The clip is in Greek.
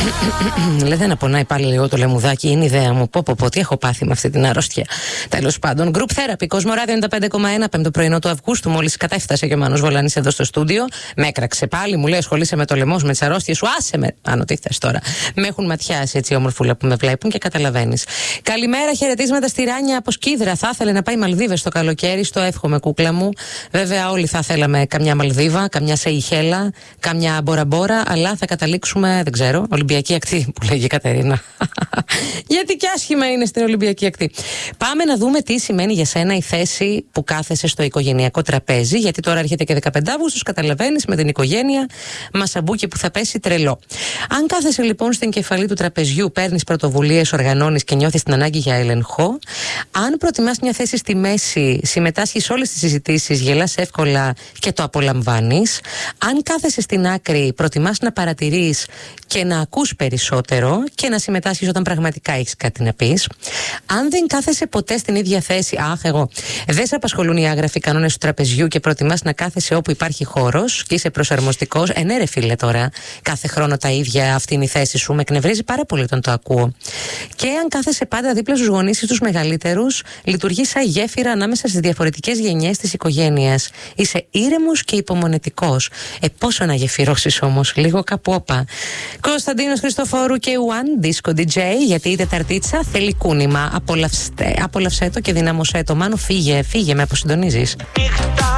Λέτε να πονάει πάλι λίγο το λαιμουδάκι, είναι ιδέα μου. Πω, τι έχω πάθει με αυτή την αρρώστια. Τέλος πάντων, Group Therapy, Κόσμο Ράδιο 95,1, πέμπτο πρωινό του Αυγούστου. Μόλις κατέφτασε και ο Μάνος Βολάνης εδώ στο στούντιο. Με έκραξε πάλι, μου λέει: ασχολείσαι με το λαιμό, με τις αρρώστιες σου. Άσε με. Άνω, τι θες τώρα. Με έχουν ματιάσει έτσι όμορφουλα που με βλέπουν και καταλαβαίνεις. Καλημέρα, χαιρετίσματα στη Ράνια από Σκύδρα. Θα ήθελε να πάει Μαλδίβες το καλοκαίρι, στο εύχομαι, κούκλα μου. Βέβαια, όλοι θα θέλαμε καμιά Μαλδίβα, καμιά Σεϊχέλα, καμιά Μποραμπόρα, αλλά θα καταλήξουμε, δεν ξέρω, Ολυμπιακή ακτή που λέγει η Κατερίνα. Γιατί κι άσχημα είναι στην Ολυμπιακή ακτή. Πάμε να δούμε τι σημαίνει για σένα η θέση που κάθεσαι στο οικογενειακό τραπέζι, γιατί τώρα έρχεται και 15 Αύγουστος, καταλαβαίνεις, με την οικογένεια, μασαμπούκι που θα πέσει τρελό. Αν κάθεσαι λοιπόν στην κεφαλή του τραπεζιού, παίρνεις πρωτοβουλίες, οργανώνεις και νιώθεις την ανάγκη για έλεγχο, αν προτιμάς μια θέση στη μέση, συμμετάσχεις σε όλες τις συζητήσεις, γελάς εύκολα και το απολαμβάνεις, αν κάθεσαι στην άκρη, προτιμάς να παρατηρείς και να ακούς περισσότερο και να συμμετάσχεις όταν πραγματικά έχεις κάτι να πεις. Αν δεν κάθεσαι ποτέ στην ίδια θέση, εγώ, δεν σε απασχολούν οι άγραφοι κανόνες του τραπεζιού και προτιμάς να κάθεσαι όπου υπάρχει χώρος και είσαι προσαρμοστικός, ναι ρε φίλε τώρα, κάθε χρόνο τα ίδια, αυτή είναι η θέση σου, με εκνευρίζει πάρα πολύ όταν το ακούω. Και αν κάθεσαι πάντα δίπλα στους γονείς ή στους μεγαλύτερους, λειτουργείς σαν γέφυρα ανάμεσα στις διαφορετικές γενιές της οικογένειας. Είσαι ήρεμος και υπομονετικός. Πόσο να γεφυρώσεις όμως, λίγο κάπου όπα. Κωνσταντίνος Χριστοφόρου και One Disco DJ, γιατί η Τεταρτίτσα θέλει κούνημα. Απολαυσέ το και δυναμωσέ το. Μάνο, φύγε με, αποσυντονίζεις.